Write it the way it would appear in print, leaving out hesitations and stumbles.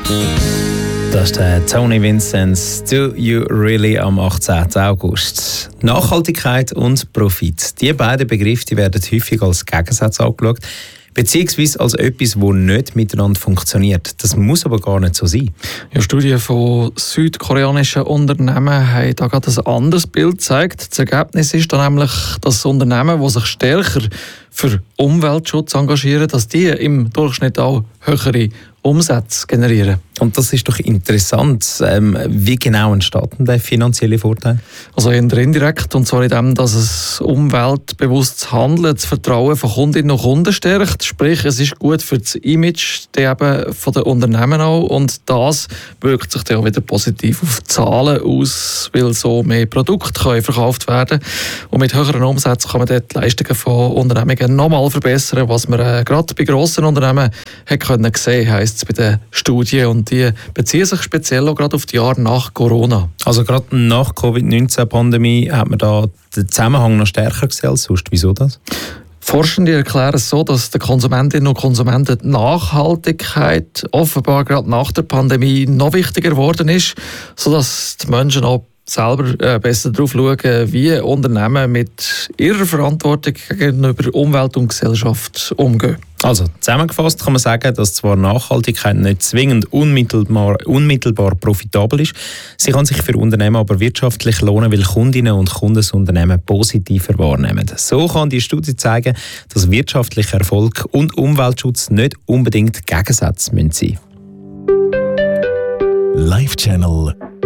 Das ist der Tony Vincenz, «Do You Really» am 18. August. Nachhaltigkeit und Profit. Die beiden Begriffe die werden häufig als Gegensatz angeschaut, beziehungsweise als etwas, das nicht miteinander funktioniert. Das muss aber gar nicht so sein. Ja, Studien von südkoreanischen Unternehmen haben da gerade ein anderes Bild gezeigt. Das Ergebnis ist dann nämlich, dass Unternehmen, die sich stärker für Umweltschutz engagieren, dass die im Durchschnitt auch höhere Umsätze generieren. Und das ist doch interessant. Wie genau entsteht denn der finanzielle Vorteil? Also eher indirekt, und zwar in dem, dass es umweltbewusstes Handeln, das Vertrauen von Kundinnen und Kunden stärkt. Sprich, es ist gut für das Image von den Unternehmen auch, und das wirkt sich dann auch wieder positiv auf die Zahlen aus, weil so mehr Produkte können verkauft werden. Und mit höheren Umsätzen kann man dort die Leistungen von Unternehmungen nochmal verbessern, was man gerade bei grossen Unternehmen hat können sehen, heisst es bei den Studien. Und die beziehen sich speziell auch gerade auf die Jahre nach Corona. Also gerade nach Covid-19-Pandemie hat man da den Zusammenhang noch stärker gesehen als sonst. Wieso das? Forschende erklären es so, dass den Konsumentinnen und Konsumenten die Nachhaltigkeit offenbar gerade nach der Pandemie noch wichtiger geworden ist, sodass die Menschen auch selber besser darauf schauen, wie Unternehmen mit ihrer Verantwortung gegenüber Umwelt und Gesellschaft umgehen. Also zusammengefasst kann man sagen, dass zwar Nachhaltigkeit nicht zwingend unmittelbar profitabel ist, sie kann sich für Unternehmen aber wirtschaftlich lohnen, weil Kundinnen und Kunden das Unternehmen positiver wahrnehmen. So kann die Studie zeigen, dass wirtschaftlicher Erfolg und Umweltschutz nicht unbedingt Gegensätze sein müssen. Live Channel